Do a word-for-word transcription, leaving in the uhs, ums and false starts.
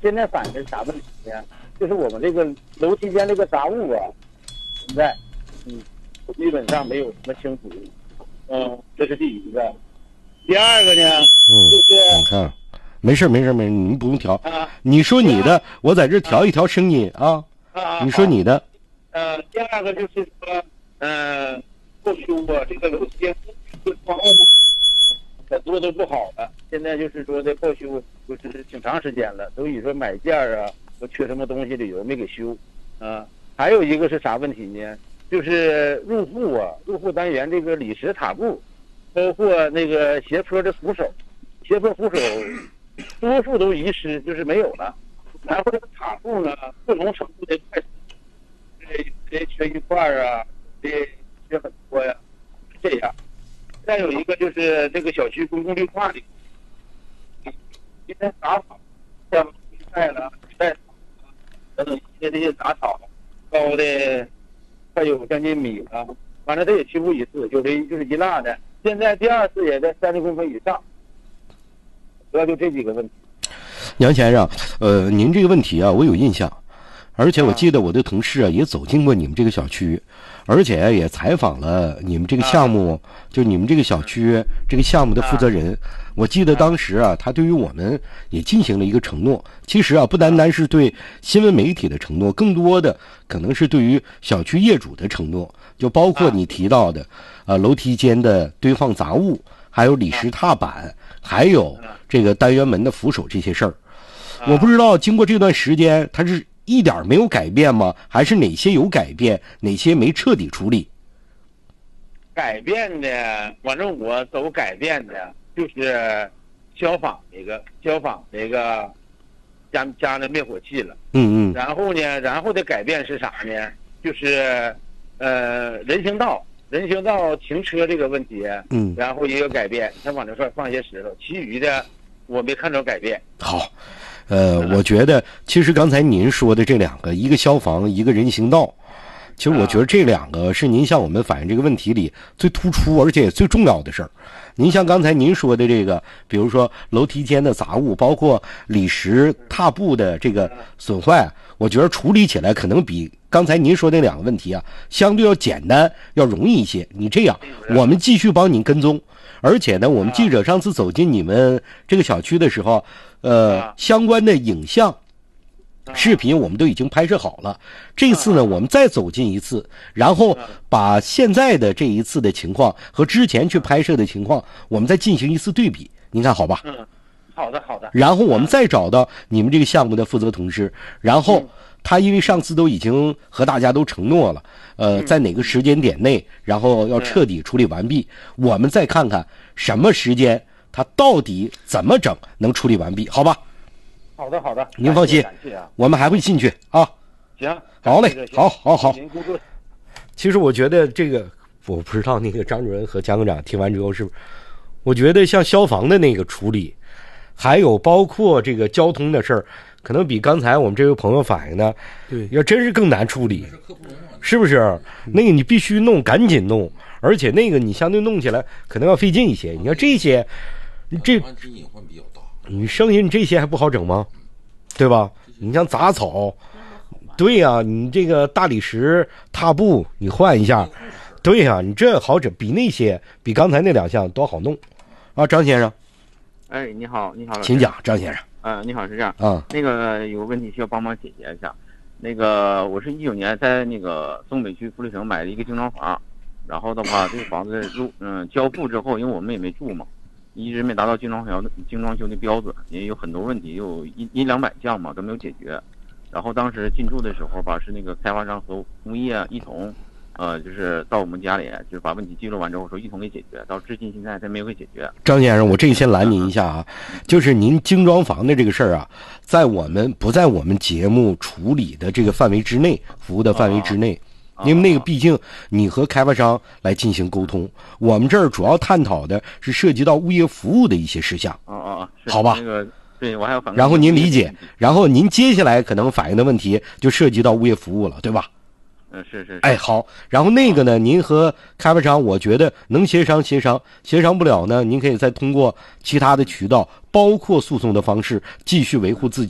现在反映的是啥问题呢？就是我们这个楼梯间这个杂物啊，现在嗯基本上没有什么清除。嗯，这是第一个。第二个呢， 嗯， 就是你看，没事没事没事，你们不用调。 啊， 你说你的，我在这调一调声音啊。 啊， 你说你的。 呃，第二个就是说，嗯、呃，不修啊，这个楼梯间这窗户很多都不好了。现在就是说这报修，就是挺长时间了，都以说买件啊，都缺什么东西理由没给修。啊，还有一个是啥问题呢？就是入户啊，入户单元这个理石塔布。包括那个斜坡的扶手，斜坡扶手多数都遗失，就是没有了。然后这个塔布呢，不同程度的快，这这缺一块啊，这缺很多呀，这样。再有一个就是这个小区公共绿化里，今天杂草，像绿菜了、菜等等一些这些杂草，高的快有将近米了，完了这也修复一次，有的就是一落的。现在第二次也在三十公分以上，主要就这几个问题。 杨先生，呃，您这个问题啊，我有印象，而且我记得我的同事啊也走进过你们这个小区，而且也采访了你们这个项目，啊、就你们这个小区这个项目的负责人。啊、我记得当时啊，他对于我们也进行了一个承诺。其实啊，不单单是对新闻媒体的承诺，更多的可能是对于小区业主的承诺。就包括你提到的，呃，楼梯间的堆放杂物，还有理石踏板，还有这个单元门的扶手这些事儿。我不知道经过这段时间，它是一点没有改变吗？还是哪些有改变，哪些没彻底处理？ 改变的，反正我走改变的，就是消防那个消防那个加加了灭火器了。 嗯嗯。 然后呢，然后的改变是啥呢？就是。呃，人行道，人行道停车这个问题， 嗯， 然后也有改变，他往这块放一些石头，其余的我没看着改变。 好，呃，嗯、我觉得其实刚才您说的这两个，一个消防，一个人行道，其实我觉得这两个是您向我们反映这个问题里最突出而且也最重要的事儿。您像刚才您说的这个，比如说楼梯间的杂物，包括理石踏布的这个损坏，我觉得处理起来可能比刚才您说的两个问题啊，相对要简单，要容易一些。你这样，我们继续帮您跟踪，而且呢，我们记者上次走进你们这个小区的时候，呃，相关的影像、视频我们都已经拍摄好了。这次呢，我们再走进一次，然后把现在的这一次的情况和之前去拍摄的情况，我们再进行一次对比，您看好吧？ 嗯，好的，好的。 然后我们再找到你们这个项目的负责同事，然后。他因为上次都已经和大家都承诺了，呃，在哪个时间点内，然后要彻底处理完毕，我们再看看什么时间他到底怎么整能处理完毕，好吧？ 好的，好的， 您放心，我们还会进去啊。 行， 好嘞，好，好，好。其实我觉得这个，我不知道那个张主任和姜科长听完之后是不是，我觉得像消防的那个处理，还有包括这个交通的事儿。可能比刚才我们这位朋友反映的， 对， 要真是更难处理，是不是？那个你必须弄，赶紧弄，而且那个你相对弄起来可能要费劲一些。你要这些，你这隐患比较大， 你剩下你这些还不好整吗？对吧？你像杂草，对呀、啊，你这个大理石踏布你换一下，对呀、啊，你这好整，比那些比刚才那两项都好弄啊，张先生。 哎，你好，你好， 请讲，张先生。 啊、呃，你好，是这样啊， 那个有个问题需要帮忙解决一下。那个我是一九年在那个松北区福利城买了一个精装房，然后的话，这个房子入嗯交付之后，因为我们也没住嘛，一直没达到精装修精装修的标准，也有很多问题，有一一两百项嘛都没有解决。然后当时进驻的时候吧，是那个开发商和物业一同。呃，就是到我们家里，就是把问题记录完之后说一同给解决，到至今现在他没有给解决。 张先生，我这先拦您一下啊，就是您精装房的这个事儿啊，在我们不在我们节目处理的这个范围之内，服务的范围之内，因为那个毕竟你和开发商来进行沟通，我们这儿主要探讨的是涉及到物业服务的一些事项。 哦哦哦， 好吧。 那个对我还要反。 然后您理解，然后您接下来可能反映的问题就涉及到物业服务了，对吧？ 嗯，是是。 哎，好，然后那个呢，您和开发商，我觉得能协商协商，协商不了呢，您可以再通过其他的渠道，包括诉讼的方式，继续维护自己。